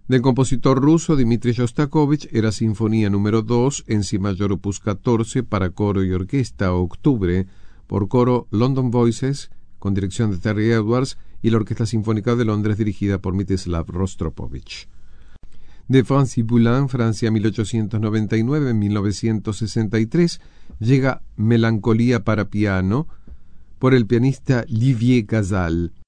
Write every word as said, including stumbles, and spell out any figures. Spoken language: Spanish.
Del compositor ruso Dmitri Shostakovich era Sinfonía número dos en Si mayor opus catorce para coro y orquesta, Octubre, por coro London Voices, con dirección de Terry Edwards, y la Orquesta Sinfónica de Londres dirigida por Mstislav Rostropovich. De Francis Poulenc, Francia, mil ochocientos noventa y nueve a mil novecientos sesenta y tres, llega Melancolía para piano, por el pianista Olivier Casal.